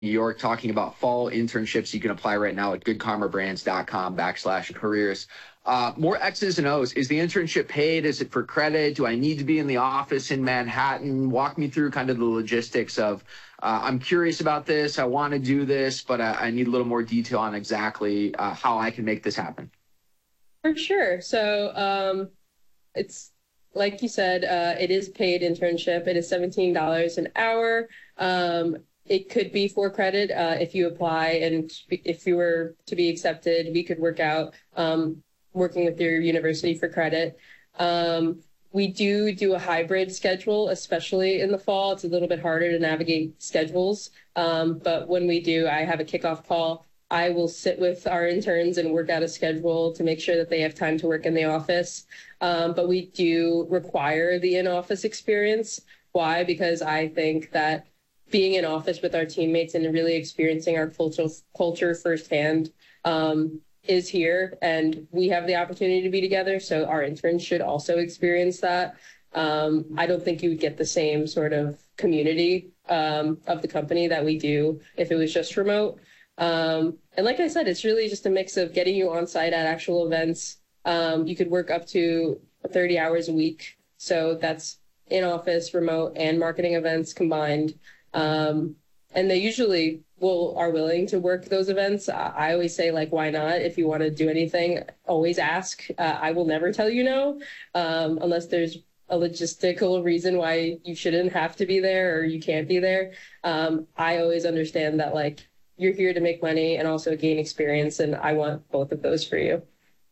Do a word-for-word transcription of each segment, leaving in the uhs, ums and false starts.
New York, talking about fall internships you can apply right now at goodkarmabrands.com backslash careers. Uh, more X's and O's. Is the internship paid? Is it for credit? Do I need to be in the office in Manhattan? Walk me through kind of the logistics of, uh, I'm curious about this. I want to do this, but I, I need a little more detail on exactly uh, how I can make this happen. For sure. So um, it's like you said, uh, it is paid internship. It is seventeen dollars an hour. Um, It could be for credit uh, if you apply, and if you were to be accepted, we could work out um, working with your university for credit. Um, we do do a hybrid schedule, especially in the fall. It's a little bit harder to navigate schedules, um, but when we do, I have a kickoff call. I will sit with our interns and work out a schedule to make sure that they have time to work in the office. Um, but we do require the in-office experience. Why? Because I think that being in office with our teammates and really experiencing our culture, culture firsthand um, is here, and we have the opportunity to be together, so our interns should also experience that. Um, I don't think you would get the same sort of community um, of the company that we do if it was just remote. Um, and like I said, it's really just a mix of getting you on site at actual events. Um, you could work up to thirty hours a week, so that's in office, remote, and marketing events combined. Um, and they usually will are willing to work those events. I, I always say, like, why not? If you want to do anything, always ask. Uh, I will never tell you no, um, unless there's a logistical reason why you shouldn't have to be there or you can't be there. Um, I always understand that, like, you're here to make money and also gain experience, and I want both of those for you.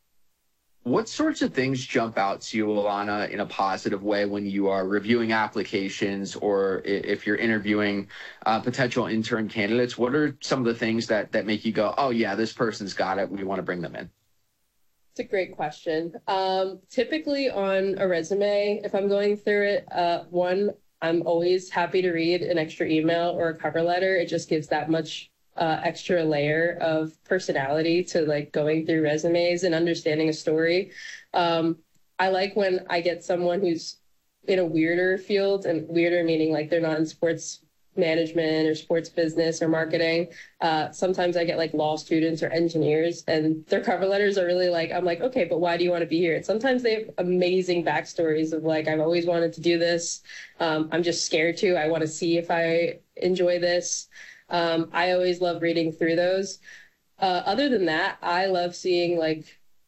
What sorts of things jump out to you, Alana, in a positive way when you are reviewing applications, or if you're interviewing uh, potential intern candidates? What are some of the things that, that make you go, oh, yeah, this person's got it, we want to bring them in? It's a great question. Um, typically on a resume, if I'm going through it, uh, one, I'm always happy to read an extra email or a cover letter. It just gives that much Uh, extra layer of personality to, like, going through resumes and understanding a story. Um, I like when I get someone who's in a weirder field, and weirder meaning like they're not in sports management or sports business or marketing. Uh, sometimes I get like law students or engineers, and their cover letters are really like, I'm like, okay, but why do you want to be here? And sometimes they have amazing backstories of, like, I've always wanted to do this. Um, I'm just scared to. I want to see if I enjoy this. Um, I always love reading through those. Uh, other than that, I love seeing, like,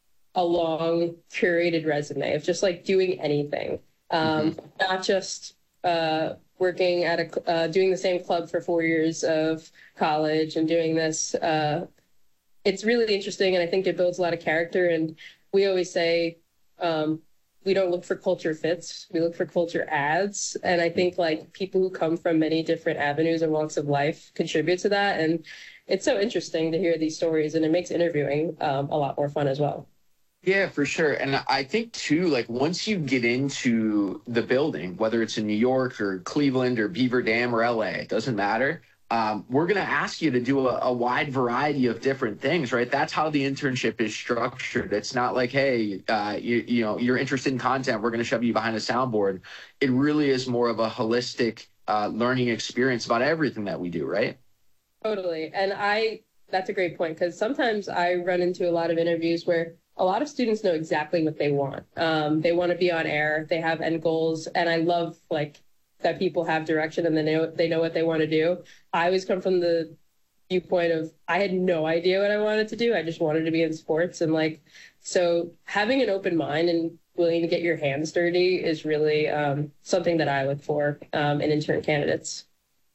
a long curated resume of just, like, doing anything, um, mm-hmm. not just uh, working at a, uh, doing the same club for four years of college and doing this. Uh, it's really interesting, and I think it builds a lot of character. And we always say, um, we don't look for culture fits, we look for culture adds. And I think, like, people who come from many different avenues and walks of life contribute to that. And it's so interesting to hear these stories, and it makes interviewing um, a lot more fun as well. Yeah, for sure. And I think, too, like, once you get into the building, whether it's in New York or Cleveland or Beaver Dam or L A, it doesn't matter. Um, we're going to ask you to do a, a wide variety of different things, right? That's how the internship is structured. It's not like, hey, uh, you, you know, you're interested in content, we're going to shove you behind a soundboard. It really is more of a holistic uh, learning experience about everything that we do, right? Totally. And I, that's a great point, because sometimes I run into a lot of interviews where a lot of students know exactly what they want. Um, they want to be on air, they have end goals, and I love, like, that people have direction and they know they know what they want to do. I always come from the viewpoint of, I had no idea what I wanted to do. I just wanted to be in sports. And, like, so having an open mind and willing to get your hands dirty is really um, something that I look for um, in intern candidates.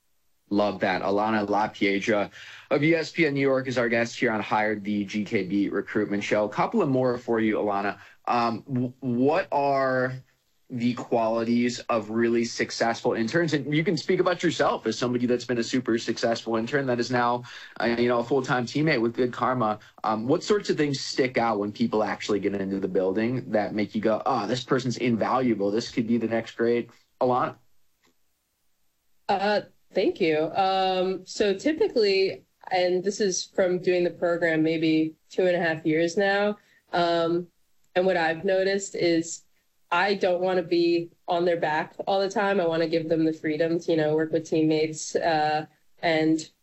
Love that. Alana LaPiedra of E S P N New York is our guest here on Hired, the G K B recruitment show. A couple of more for you, Alana. Um, what are the qualities of really successful interns? And you can speak about yourself as somebody that's been a super successful intern that is now, uh, you know, a full-time teammate with Good Karma. Um, what sorts of things stick out when people actually get into the building that make you go, oh, this person's invaluable, this could be the next great Alana? Uh, thank you. Um, so typically, and this is from doing the program maybe two and a half years now, um, and what I've noticed is I don't want to be on their back all the time. I want to give them the freedom to, you know, work with teammates uh, and